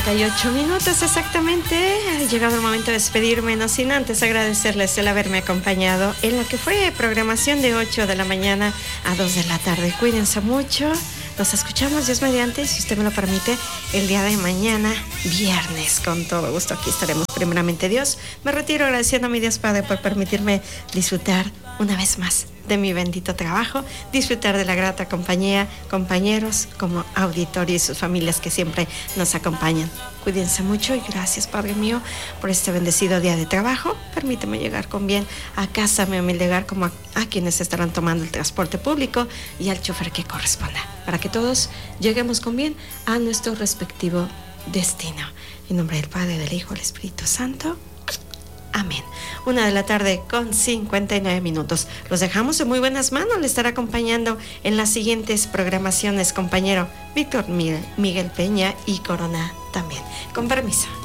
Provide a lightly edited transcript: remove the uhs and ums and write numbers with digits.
8 minutos exactamente. Ha llegado el momento de despedirme, no sin antes agradecerles el haberme acompañado en lo que fue programación de 8 de la mañana a 2 de la tarde. Cuídense mucho. Nos escuchamos, Dios mediante, si usted me lo permite, el día de mañana, viernes. Con todo gusto aquí estaremos, primeramente Dios. Me retiro agradeciendo a mi Dios Padre por permitirme disfrutar una vez más de mi bendito trabajo, disfrutar de la grata compañía, compañeros, como auditorio y sus familias que siempre nos acompañan. Cuídense mucho y gracias, Padre mío, por este bendecido día de trabajo. Permíteme llegar con bien a casa, mi humilde hogar, como a quienes estarán tomando el transporte público y al chofer que corresponda, para que todos lleguemos con bien a nuestro respectivo destino. En nombre del Padre, del Hijo, del Espíritu Santo. Amén. 1 de la tarde con 59 minutos. Los dejamos en muy buenas manos. Le estará acompañando en las siguientes programaciones, compañero Víctor Miguel Peña y Corona también. Con permiso.